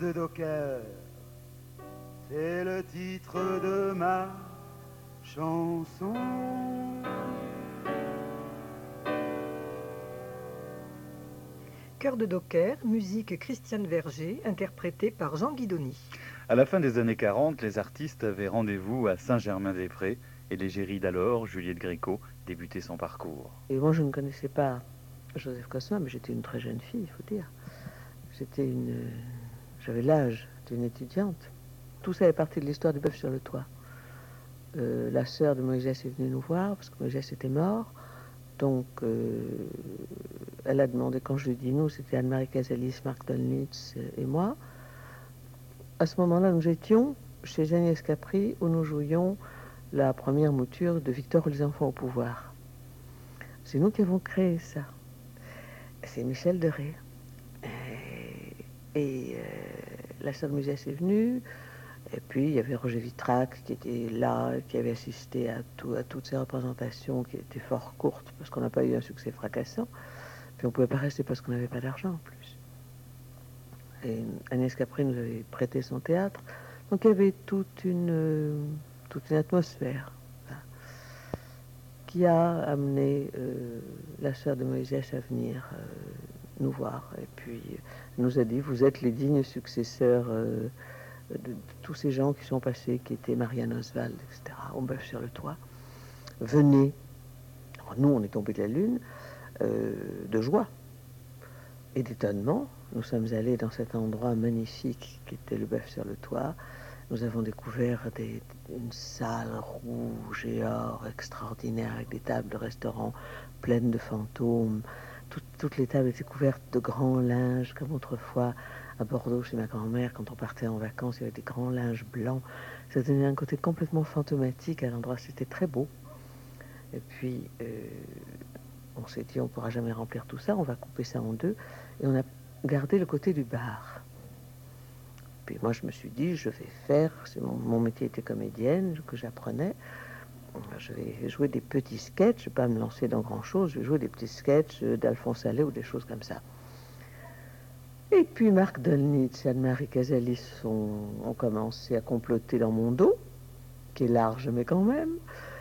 de docker, c'est le titre de ma chanson. Chœur de Docker, musique Christiane Verger, interprétée par Jean Guidoni. À la fin des années 40, les artistes avaient rendez-vous à Saint-Germain-des-Prés et l'égérie d'alors, Juliette Gréco, débutait son parcours. Et moi, je ne connaissais pas Joseph Cosma, mais j'étais une très jeune fille, il faut dire. J'avais l'âge d'une étudiante. Tout ça est parti de l'histoire du bœuf sur le toit. La sœur de Moïse est venue nous voir parce que Moïse était mort. Donc, elle a demandé, quand je lui dis nous, c'était Anne-Marie Casalis, Marc Dolnitz et moi. À ce moment-là, nous étions chez Agnès Capri où nous jouions la première mouture de Victor et les enfants au pouvoir. C'est nous qui avons créé ça. C'est Michel Deray. Et la sœur de Moïse est venue. Et puis, il y avait Roger Vitrac qui était là, qui avait assisté à toutes ces représentations qui étaient fort courtes, parce qu'on n'a pas eu un succès fracassant. Puis on ne pouvait pas rester parce qu'on n'avait pas d'argent en plus. Et Agnès Capri nous avait prêté son théâtre. Donc il y avait toute une atmosphère qui a amené la sœur de Moïse à venir nous voir. Et puis nous a dit, vous êtes les dignes successeurs de tous ces gens qui sont passés, qui étaient Marianne Oswald, etc., au bœuf sur le toit. Venez. Alors, nous, on est tombés de la lune de joie et d'étonnement. Nous sommes allés dans cet endroit magnifique qui était le bœuf sur le toit. Nous avons découvert une salle rouge et or extraordinaire avec des tables de restaurant pleines de fantômes. Toutes les tables étaient couvertes de grands linges, comme autrefois à Bordeaux, chez ma grand-mère, quand on partait en vacances, il y avait des grands linges blancs. Ça donnait un côté complètement fantomatique à l'endroit. C'était très beau. Et puis, on s'est dit, on ne pourra jamais remplir tout ça, on va couper ça en deux. Et on a gardé le côté du bar. Puis moi, je me suis dit, je vais faire, mon métier était comédienne, que j'apprenais. Je vais jouer des petits sketchs, je ne vais pas me lancer dans grand-chose, je vais jouer des petits sketchs d'Alphonse Allais ou des choses comme ça. Et puis Marc Dolnitz et Anne-Marie Casalis ont commencé à comploter dans mon dos, qui est large mais quand même.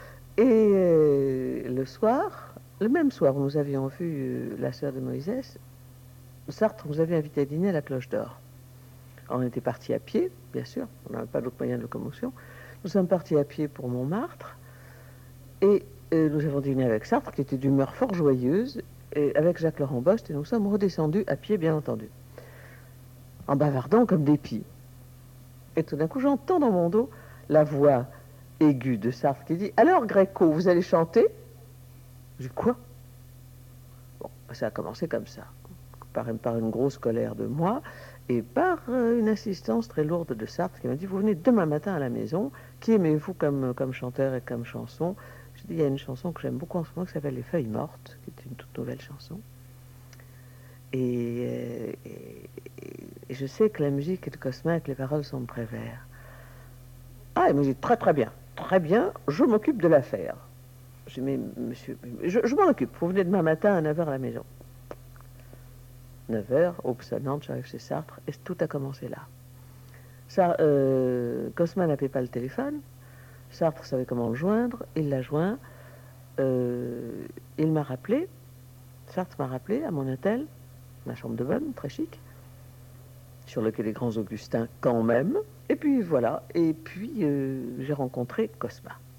Et le même soir où nous avions vu la sœur de Moïse, Sartre nous avait invité à dîner à la Cloche d'Or. Alors, on était partis à pied, bien sûr, on n'avait pas d'autre moyen de locomotion. Nous sommes partis à pied pour Montmartre et nous avons dîné avec Sartre, qui était d'humeur fort joyeuse, et avec Jacques-Laurent Bost, et nous sommes redescendus à pied, bien entendu, en bavardant comme des pies. Et tout d'un coup, j'entends dans mon dos la voix aiguë de Sartre qui dit « Alors, Gréco, vous allez chanter ?» Je dis « Quoi ?» Bon, ça a commencé comme ça, par une grosse colère de moi, et par une insistance très lourde de Sartre qui m'a dit « Vous venez demain matin à la maison, qui aimez-vous comme chanteur et comme chanson ?» Je dis « Il y a une chanson que j'aime beaucoup en ce moment qui s'appelle Les Feuilles Mortes, qui est une toute nouvelle chanson. Et je sais que la musique de Cosma et que les paroles sont de Prévert. » Ah, il m'a dit « Très bien, je m'occupe de l'affaire. » Je dis « Mais monsieur, je m'en occupe, vous venez demain matin à 9h à la maison. » 9h, aube sonnante, j'arrive chez Sartre, et tout a commencé là. Cosma n'avait pas le téléphone, Sartre savait comment le joindre, il l'a joint, il m'a rappelé, Sartre m'a rappelé à mon hôtel, ma chambre de bonne, très chic, sur le quai des Grands Augustins quand même, et puis voilà, et puis j'ai rencontré Cosma.